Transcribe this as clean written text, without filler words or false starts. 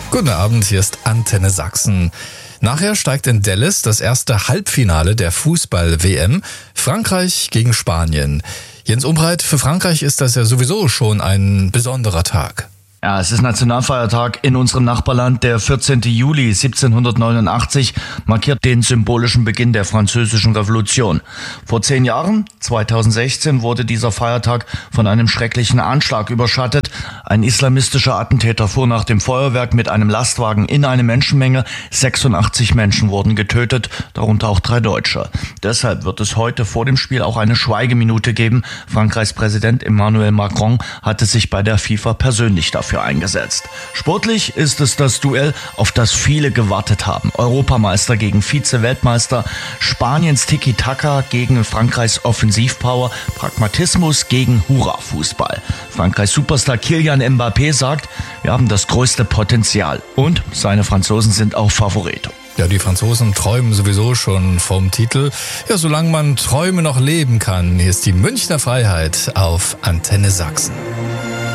Guten Abend, hier ist Antenne Sachsen. Nachher steigt in Dallas das erste Halbfinale der Fußball-WM. Frankreich gegen Spanien. Jens Umbreit, für Frankreich ist das ja sowieso schon ein besonderer Tag. Ja, es ist Nationalfeiertag in unserem Nachbarland. Der 14. Juli 1789 markiert den symbolischen Beginn der Französischen Revolution. Vor 10 Jahren, 2016, wurde dieser Feiertag von einem schrecklichen Anschlag überschattet. Ein islamistischer Attentäter fuhr nach dem Feuerwerk mit einem Lastwagen in eine Menschenmenge. 86 Menschen wurden getötet, darunter auch 3 Deutsche. Deshalb wird es heute vor dem Spiel auch eine Schweigeminute geben. Frankreichs Präsident Emmanuel Macron hatte sich bei der FIFA persönlich dafür eingesetzt. Sportlich ist es das Duell, auf das viele gewartet haben. Europameister gegen Vize-Weltmeister, Spaniens Tiki-Taka gegen Frankreichs Offensivpower, Pragmatismus gegen Hurra-Fußball. Frankreichs Superstar Kylian Mbappé sagt, wir haben das größte Potenzial und seine Franzosen sind auch Favorit. Ja, die Franzosen träumen sowieso schon vom Titel. Ja, solange man Träume noch leben kann, hier ist die Münchner Freiheit auf Antenne Sachsen.